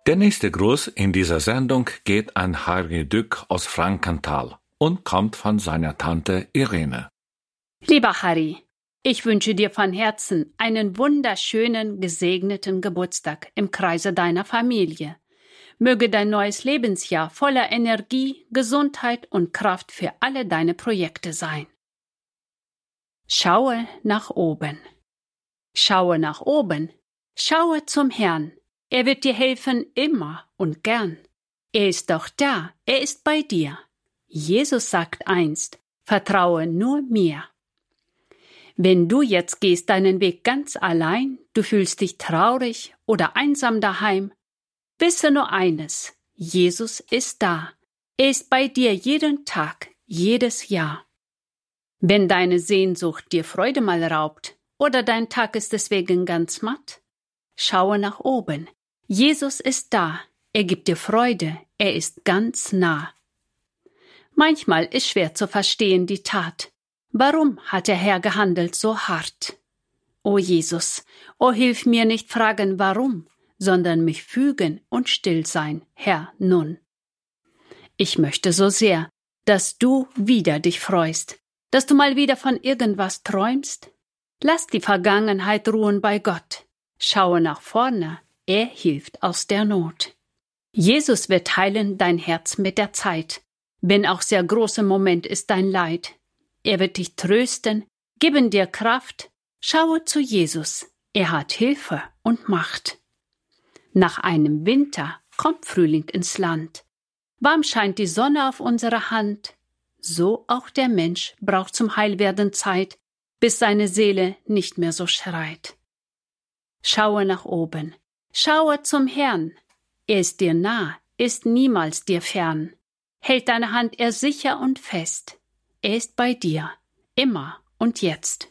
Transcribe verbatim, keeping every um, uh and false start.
Der nächste Gruß in dieser Sendung geht an Harry Dück aus Frankenthal und kommt von seiner Tante Irene. Lieber Harry, ich wünsche dir von Herzen einen wunderschönen, gesegneten Geburtstag im Kreise deiner Familie. Möge dein neues Lebensjahr voller Energie, Gesundheit und Kraft für alle deine Projekte sein. Schaue nach oben. Schaue nach oben. Schaue zum Herrn. Er wird dir helfen immer und gern. Er ist doch da, er ist bei dir. Jesus sagt einst, vertraue nur mir. Wenn du jetzt gehst deinen Weg ganz allein, du fühlst dich traurig oder einsam daheim, wisse nur eines, Jesus ist da. Er ist bei dir jeden Tag, jedes Jahr. Wenn deine Sehnsucht dir Freude mal raubt oder dein Tag ist deswegen ganz matt, schaue nach oben. Jesus ist da, er gibt dir Freude, er ist ganz nah. Manchmal ist schwer zu verstehen die Tat. Warum hat der Herr gehandelt so hart? O Jesus, o hilf mir nicht fragen warum, sondern mich fügen und still sein, Herr, nun. Ich möchte so sehr, dass du wieder dich freust, dass du mal wieder von irgendwas träumst. Lass die Vergangenheit ruhen bei Gott. Schaue nach vorne. Er hilft aus der Not. Jesus wird heilen dein Herz mit der Zeit, wenn auch sehr groß im Moment ist dein Leid. Er wird dich trösten, geben dir Kraft. Schaue zu Jesus, er hat Hilfe und Macht. Nach einem Winter kommt Frühling ins Land. Warm scheint die Sonne auf unsere Hand. So auch der Mensch braucht zum Heilwerden Zeit, bis seine Seele nicht mehr so schreit. Schaue nach oben. Schaue zum Herrn, er ist dir nah, ist niemals dir fern, hält deine Hand er sicher und fest, er ist bei dir, immer und jetzt.